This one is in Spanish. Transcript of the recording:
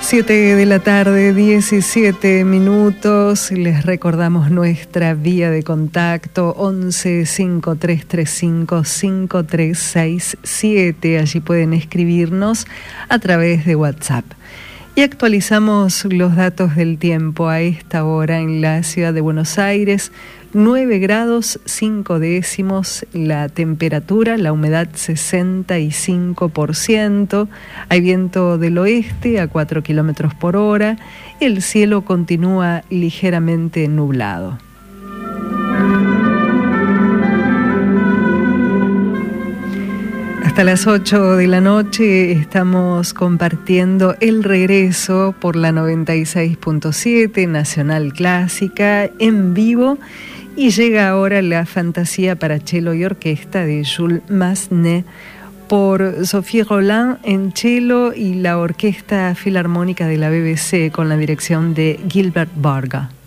7 de la tarde, 17 minutos. Les recordamos nuestra vía de contacto 11 5335 5367. Allí pueden escribirnos a través de WhatsApp. Y actualizamos los datos del tiempo a esta hora en la ciudad de Buenos Aires. 9 grados 5 décimos la temperatura, la humedad 65%, hay viento del oeste a 4 kilómetros por hora, el cielo continúa ligeramente nublado. Hasta las 8 de la noche estamos compartiendo el regreso por la 96.7 Nacional Clásica en vivo. Y llega ahora la fantasía para cello y orquesta de Jules Massenet por Sophie Rolland en cello y la Orquesta Filarmónica de la BBC con la dirección de Gilbert Varga.